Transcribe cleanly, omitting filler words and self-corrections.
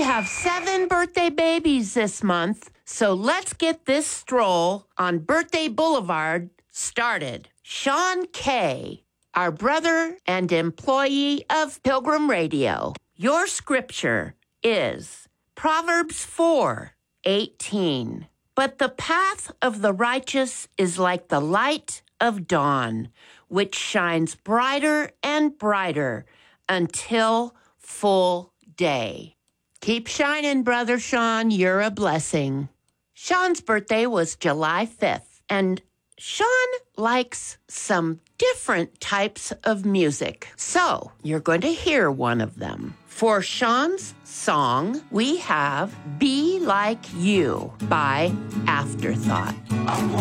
have 7 birthday babies this month, so let's get this stroll on Birthday Boulevard started. Sean K., our brother and employee of Pilgrim Radio. Your scripture is Proverbs 4:18. But the path of the righteous is like the light of dawn, which shines brighter and brighter until full day. Keep shining, Brother Sean. You're a blessing. Sean's birthday was July 5th, and Sean likes some different types of music. So you're going to hear one of them. For Sean's song, we have Be Like You by Afterthought.